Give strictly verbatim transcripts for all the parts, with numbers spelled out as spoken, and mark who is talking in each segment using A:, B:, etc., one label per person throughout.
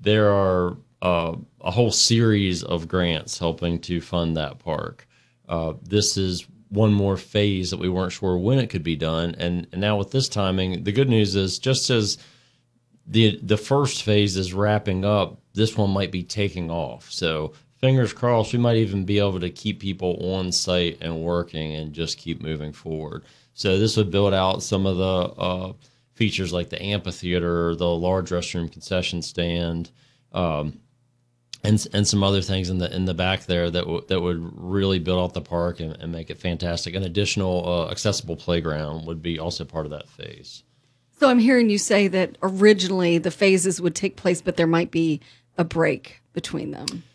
A: there are uh, a whole series of grants helping to fund that park. Uh, this is one more phase that we weren't sure when it could be done. And, and now with this timing, the good news is just as the the first phase is wrapping up, this one might be taking off. So fingers crossed, we might even be able to keep people on site and working and just keep moving forward. So this would build out some of the uh, features like the amphitheater, the large restroom concession stand, um, and and some other things in the in the back there that w- that would really build out the park and, and make it fantastic. An additional uh, accessible playground would be also part of that phase.
B: So I'm hearing you say that originally the phases would take place, but there might be a break between them.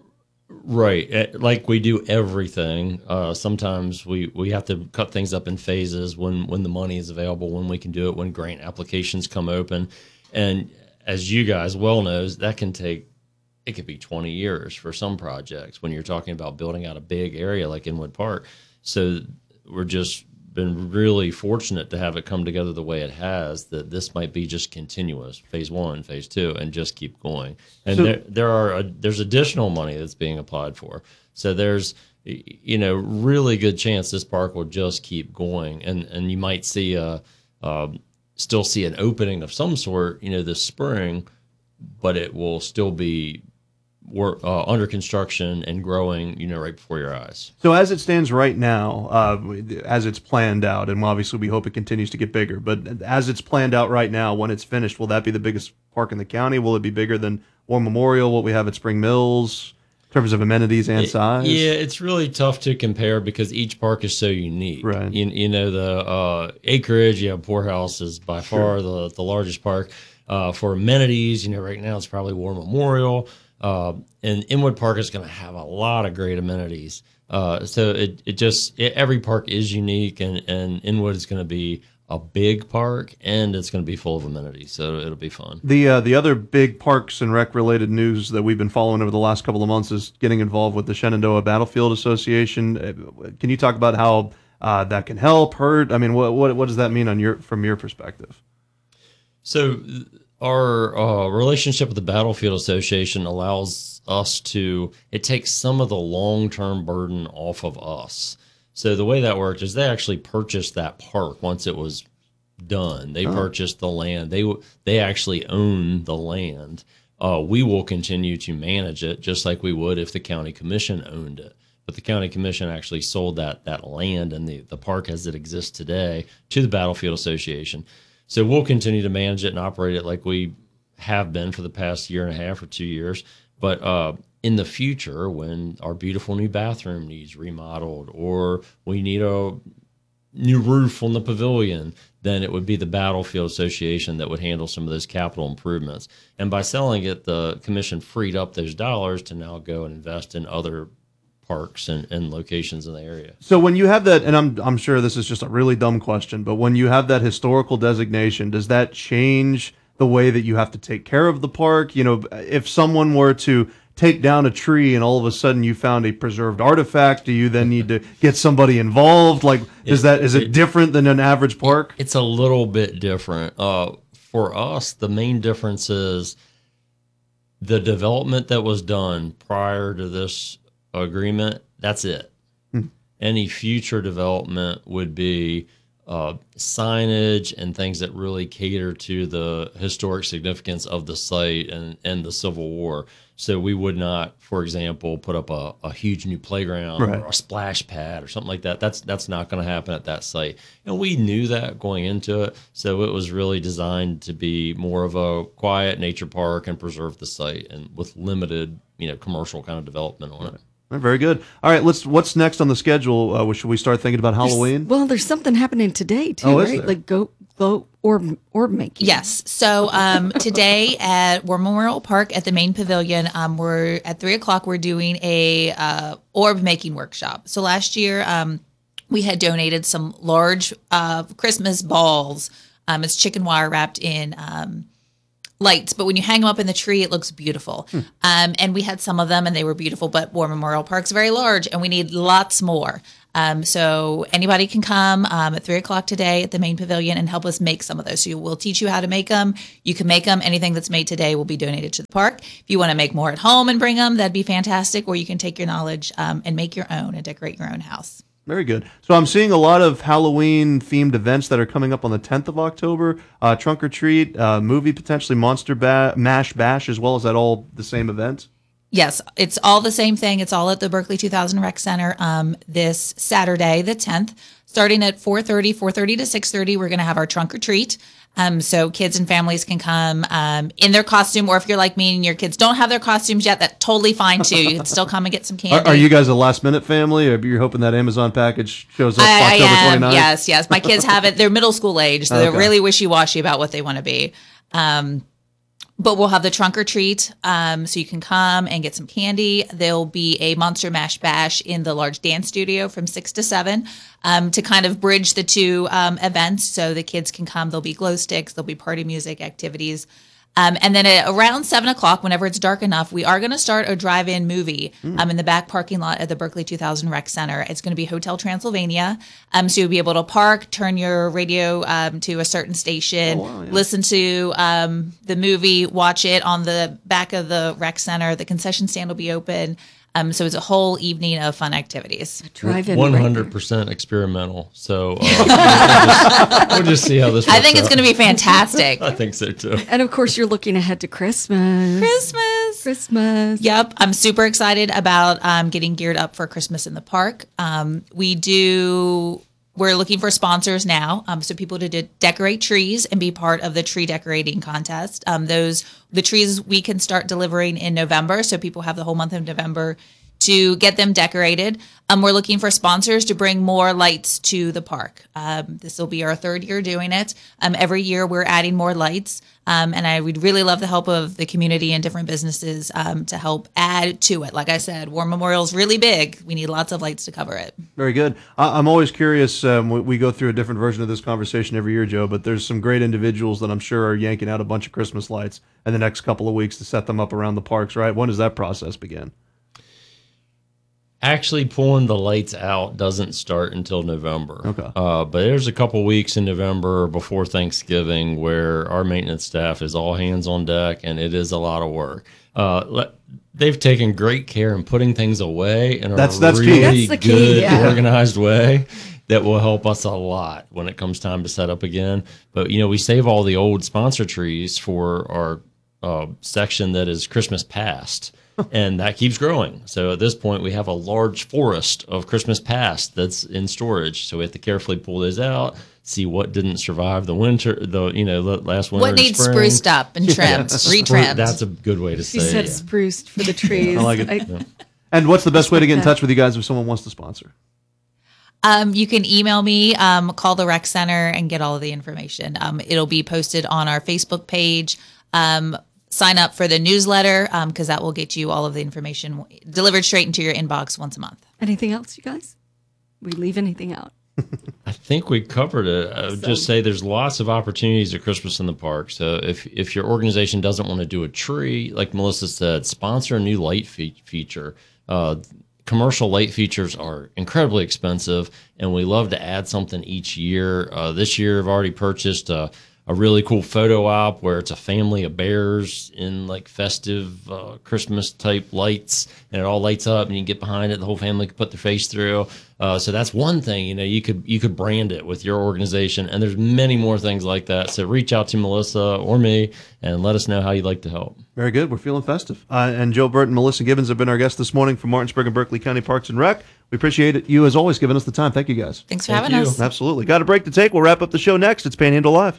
A: Right. Like we do everything. Uh, sometimes we, we have to cut things up in phases when, when the money is available, when we can do it, when grant applications come open. And as you guys well knows, that can take, it could be twenty years for some projects when you're talking about building out a big area like Inwood Park. So we're just been really fortunate to have it come together the way it has, that this might be just continuous, phase one, phase two, and just keep going. And so, there, there are a, there's additional money that's being applied for. So there's, you know, really good chance this park will just keep going. And, and you might see a, uh, still see an opening of some sort, you know, this spring, but it will still be We're uh, under construction and growing, you know, right before your eyes.
C: So as it stands right now, uh, as it's planned out, and obviously we hope it continues to get bigger, but as it's planned out right now, when it's finished, will that be the biggest park in the county? Will it be bigger than War Memorial, what we have at Spring Mills, in terms of amenities and
A: it,
C: size?
A: Yeah, it's really tough to compare because each park is so unique.
C: Right.
A: You, you know, the uh, acreage, yeah, Poorhouse is by far sure. the, the largest park. Uh, for amenities, you know, right now it's probably War Memorial. Uh, and Inwood Park is going to have a lot of great amenities. Uh, so it, it just, it, every park is unique, and, and Inwood is going to be a big park, and it's going to be full of amenities. So it'll be fun.
C: The uh, the other big parks and rec related news that we've been following over the last couple of months is getting involved with the Shenandoah Battlefield Association. Can you talk about how uh, that can help, hurt? I mean, what, what, what does that mean on your, from your perspective?
A: So our uh, relationship with the Battlefield Association allows us to, it takes some of the long-term burden off of us. So the way that worked is they actually purchased that park once it was done. They oh. purchased the land. They they actually own the land. Uh, we will continue to manage it just like we would if the county commission owned it. But the county commission actually sold that that land and the, the park as it exists today to the Battlefield Association. So we'll continue to manage it and operate it like we have been for the past year and a half or two years. But uh, in the future, when our beautiful new bathroom needs remodeled or we need a new roof on the pavilion, then it would be the Battlefield Association that would handle some of those capital improvements. And by selling it, the commission freed up those dollars to now go and invest in other parks and, and locations in the area.
C: So when you have that, and I'm I'm sure this is just a really dumb question, but when you have that historical designation, does that change the way that you have to take care of the park? You know, if someone were to take down a tree and all of a sudden you found a preserved artifact, do you then need to get somebody involved? Like, is that is it different than an average park?
A: It's a little bit different. Uh, for us, the main difference is the development that was done prior to this agreement, that's it. Hmm. Any future development would be uh, signage and things that really cater to the historic significance of the site and, and the Civil War. So we would not, for example, put up a, a huge new playground right. or a splash pad or something like that. That's that's not going to happen at that site. And we knew that going into it. So it was really designed to be more of a quiet nature park and preserve the site and with limited, you know, commercial kind of development on right. it.
C: Very good. All right, let's. What's next on the schedule? Uh, should we start thinking about Halloween?
B: There's, well, there's something happening today too,
C: oh,
B: right? Like go go orb orb making.
D: Yes. So um, today at War Memorial Park at the main pavilion, um, we're at three o'clock. We're doing a uh, orb making workshop. So last year um, we had donated some large uh, Christmas balls. Um, it's chicken wire wrapped in. Um, lights, but when you hang them up in the tree, it looks beautiful. Hmm. Um, and we had some of them, and they were beautiful, but War Memorial Park's very large, and we need lots more. Um, so anybody can come um, at three o'clock today at the main pavilion and help us make some of those. So we'll teach you how to make them. You can make them. Anything that's made today will be donated to the park. If you want to make more at home and bring them, that'd be fantastic. Or you can take your knowledge um, and make your own and decorate your own house.
C: Very good. So I'm seeing a lot of Halloween-themed events that are coming up on the tenth of October. Uh, Trunk or Treat, uh, movie potentially, Monster ba- Mash Bash, as well. Is that all the same event?
D: Yes, it's all the same thing. It's all at the Berkeley two thousand Rec Center um, this Saturday, the tenth, starting at four thirty, four thirty to six thirty. We're going to have our trunk or treat. Um, so kids and families can come um, in their costume, or if you're like me and your kids don't have their costumes yet, that's totally fine too. You can still come and get some candy.
C: Are, are you guys a last-minute family, or you're hoping that Amazon package shows up
D: I,
C: October
D: I am,
C: twenty-ninth?
D: yes, yes. My kids have it. They're middle school age, so
C: Okay.
D: they're really wishy-washy about what they want to be. Um, But we'll have the trunk or treat, um, so you can come and get some candy. There'll be a Monster Mash Bash in the large dance studio from six to seven um, to kind of bridge the two um, events so the kids can come. There'll be glow sticks, there'll be party music activities. Um, and then at around seven o'clock, whenever it's dark enough, we are going to start a drive-in movie um, in the back parking lot at the Berkeley two thousand Rec Center. It's going to be Hotel Transylvania. Um, so you'll be able to park, turn your radio um, to a certain station,
C: Oh, wow, yeah.
D: listen to um, the movie, watch it on the back of the rec center. The concession stand will be open. Um, so it's a whole evening of fun activities.
B: Drive-in.
A: One
B: right
A: hundred percent experimental. So uh, we'll, just, we'll just see how this.
D: I
A: works
D: think it's
A: out.
D: going to be fantastic.
A: I think so too.
B: there. And of course, you're looking ahead to Christmas.
D: Christmas.
B: Christmas.
D: Yep, I'm super excited about um, getting geared up for Christmas in the park. Um, we do. We're looking for sponsors now, um, so people to de- decorate trees and be part of the tree decorating contest. Um, those the trees we can start delivering in November, so people have the whole month of November to get them decorated. Um, we're looking for sponsors to bring more lights to the park. Um, this will be our third year doing it. Um, every year we're adding more lights. Um, and I would really love the help of the community and different businesses um, to help add to it. Like I said, War Memorial is really big. We need lots of lights to cover it.
C: Very good. I, I'm always curious. Um, we, we go through a different version of this conversation every year, Joe, but there's some great individuals that I'm sure are yanking out a bunch of Christmas lights in the next couple of weeks to set them up around the parks, right? When does that process begin?
A: Actually, pulling the lights out doesn't start until November.
C: Okay.
A: Uh, but there's a couple weeks in November before Thanksgiving where our maintenance staff is all hands on deck, and it is a lot of work. Uh, le- they've taken great care in putting things away in a
C: That's- that's key.
A: really
B: That's the key,
A: good,
B: yeah.
A: organized way that will help us a lot when it comes time to set up again. But, you know, we save all the old sponsor trees for our uh, section that is Christmas past. And that keeps growing. So at this point, we have a large forest of Christmas past that's in storage. So we have to carefully pull those out, see what didn't survive the winter, the you know the last winter.
D: What
A: and
D: needs
A: spring.
D: spruced up and trimmed,
A: Spru-
D: retrimmed?
A: That's a good way to
B: She
A: say
B: said
A: it.
B: spruced for the trees.
C: I like it. And what's the best way to get in touch with you guys if someone wants to sponsor?
D: Um, you can email me, um, call the rec center, and get all of the information. Um, it'll be posted on our Facebook page. Um, sign up for the newsletter because that will get you all of the information delivered straight into your inbox once a month.
B: Anything else, you guys? We leave anything out?
A: I think we covered it. I would just say there's lots of opportunities at Christmas in the park. So if if your organization doesn't want to do a tree, like Melissa said, sponsor a new light fe- feature. Uh, commercial light features are incredibly expensive, and we love to add something each year. Uh, this year, I've already purchased a, a really cool photo op where it's a family of bears in like festive uh, Christmas type lights, and it all lights up, and you can get behind it. The whole family can put their face through. Uh, so that's one thing, you know, you could you could brand it with your organization, and there's many more things like that. So reach out to Melissa or me and let us know how you'd like to help.
C: Very good. We're feeling festive. Uh, and Joe Burt and Melissa Gibbons have been our guests this morning from Martinsburg and Berkeley County Parks and Rec. We appreciate it. You, as always, giving us the time. Thank you, guys.
D: Thanks for
A: Thank
D: having
A: you.
D: us.
C: Absolutely. Got a break to take. We'll wrap up the show next. It's Panhandle Live.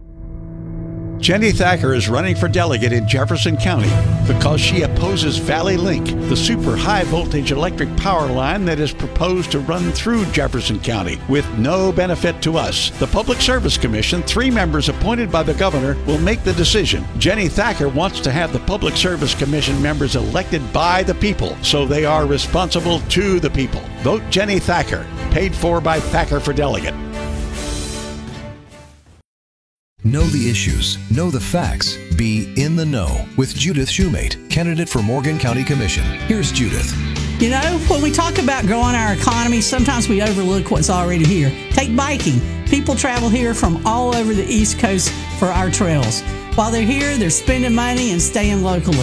E: Jenny Thacker is running for delegate in Jefferson County because she opposes Valley Link, the super high voltage electric power line that is proposed to run through Jefferson County with no benefit to us. The Public Service Commission, three members appointed by the governor, will make the decision. Jenny Thacker wants to have the Public Service Commission members elected by the people, so they are responsible to the people. Vote Jenny Thacker, paid for by Thacker for Delegate.
F: Know the issues, know the facts, be in the know with Judith Shoemate, candidate for Morgan County Commission. Here's Judith.
G: You know, when we talk about growing our economy, sometimes we overlook what's already here. Take biking. People travel here from all over the East Coast for our trails. While they're here, they're spending money and staying locally.